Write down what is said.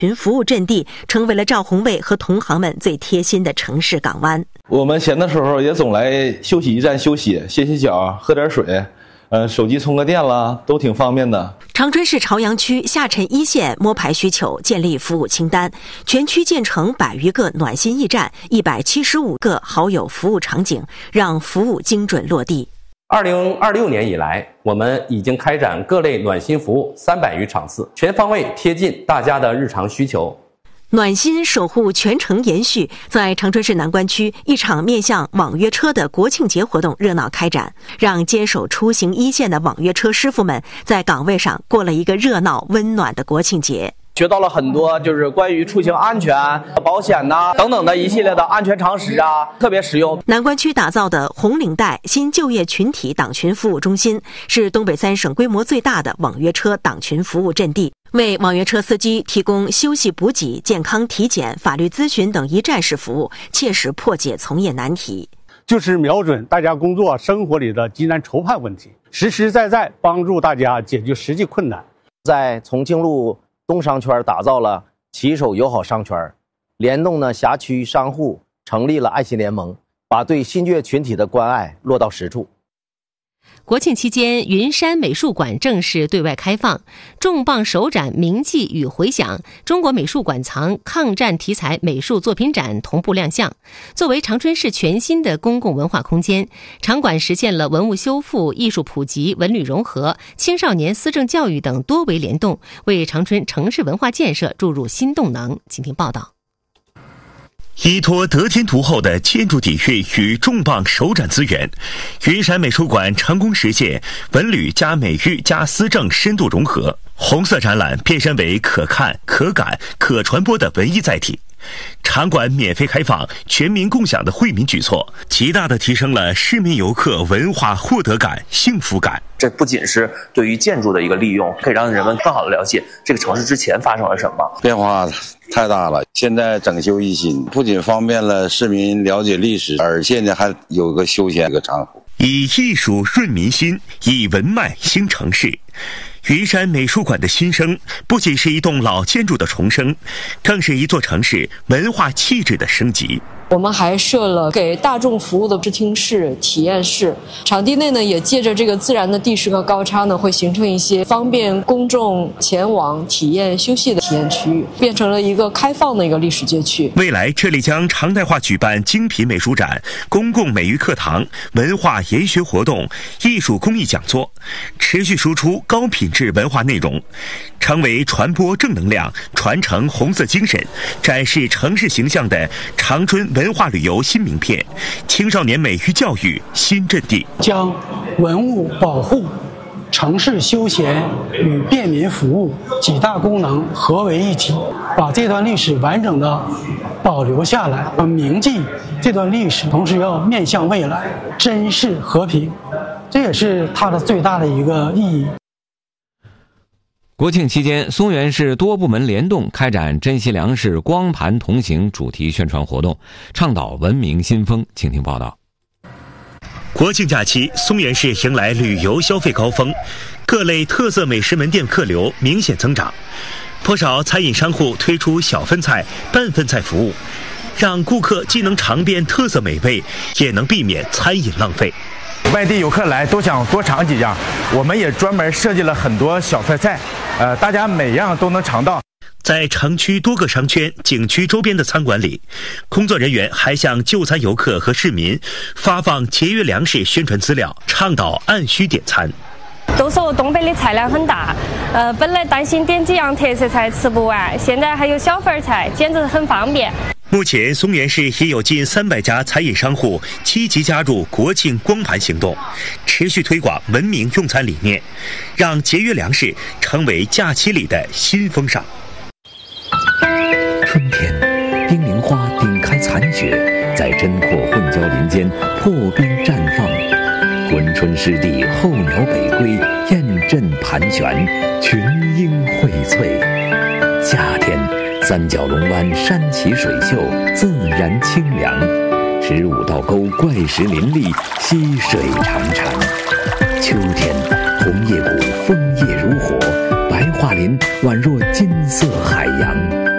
群服务阵地，成为了赵宏卫和同行们最贴心的城市港湾。 我们闲的时候也总来休息驿站休息，歇歇脚，喝点水，手机充个电啦，都挺方便的。 长春市朝阳区下沉一线摸排需求，建立服务清单，全区建成100余个暖心驿站，175个好友服务场景，让服务精准落地。 2026年以来，我们已经开展各类暖心服务300余场次，全方位贴近大家的日常需求。 暖心守护全程延续，在长春市南关区，一场面向网约车的国庆节活动热闹开展，让坚守出行一线的网约车师傅们在岗位上过了一个热闹温暖的国庆节。 学到了很多，就是关于出行安全、保险等等的一系列的安全常识特别实用。 南关区打造的红领带新就业群体党群服务中心，是东北3省规模最大的网约车党群服务阵地，为网约车司机提供休息补给、健康体检、法律咨询等一站式服务，切实破解从业难题。 就是瞄准大家工作生活里的急难愁盼问题，实实在在帮助大家解决实际困难。 在重庆路东商圈打造了骑手友好商圈，联动呢辖区商户成立了爱心联盟，把对新就业群体的关爱落到实处。 国庆期间，云山美术馆正式对外开放，重磅首展铭记与回响中国美术馆藏抗战题材美术作品展同步亮相。作为长春市全新的公共文化空间，场馆实现了文物修复、艺术普及、文旅融合、青少年思政教育等多维联动，为长春城市文化建设注入新动能。请听报道。 依托得天独厚的建筑底蕴与重磅首展资源，云山美术馆成功实现文旅加美育加思政深度融合，红色展览变身为可看、可感、可传播的文艺载体。场馆免费开放、全民共享的惠民举措，极大地提升了市民游客文化获得感、幸福感。 这不仅是对于建筑的一个利用，可以让人们更好地了解这个城市之前发生了什么。 变化太大了，现在整修一新，不仅方便了市民了解历史，而且呢还有个休闲的场所。 以艺术润民心，以文脉兴城市。云山美术馆的新生，不仅是一栋老建筑的重生，更是一座城市文化气质的升级。 我们还设了给大众服务的视听室、体验室，场地内呢也借着这个自然的地势和高差呢，会形成一些方便公众前往体验休息的体验区域，变成了一个开放的一个历史街区。 未来这里将常态化举办精品美术展、公共美育课堂、文化研学活动、艺术公益讲座，持续输出高品质文化内容，成为传播正能量、传承红色精神、展示城市形象的长春文化旅游新名片，青少年美育教育新阵地， 将文物保护、城市休闲与便民服务几大功能合为一体，把这段历史完整的保留下来，铭记这段历史，同时要面向未来，珍视和平，这也是它的最大的一个意义。 国庆期间，松原市多部门联动开展珍惜粮食光盘同行主题宣传活动，倡导文明新风。请听报道。 国庆假期，松原市迎来旅游消费高峰，各类特色美食门店客流明显增长，不少餐饮商户推出小份菜、半份菜服务，让顾客既能尝遍特色美味，也能避免餐饮浪费。 外地游客来都想多尝几样，我们也专门设计了很多小份菜，大家每样都能尝到。 在城区多个商圈、景区周边的餐馆里，工作人员还向就餐游客和市民发放节约粮食宣传资料，倡导按需点餐。 都说东北的菜量很大，本来担心点几样特色菜吃不完，现在还有小份菜，简直很方便。 目前，松原市已有近300家餐饮商户积极加入国庆光盘行动，持续推广文明用餐理念，让节约粮食成为假期里的新风尚。 春天，冰凌花顶开残雪，在针阔混交林间破冰绽放。珲春湿地候鸟北归，雁阵盘旋，群莺荟萃。夏天，三角龙湾山奇水秀，自然清凉；15道沟怪石林立，溪水潺潺。秋天，红叶谷枫叶如火，白桦林宛若金色海洋。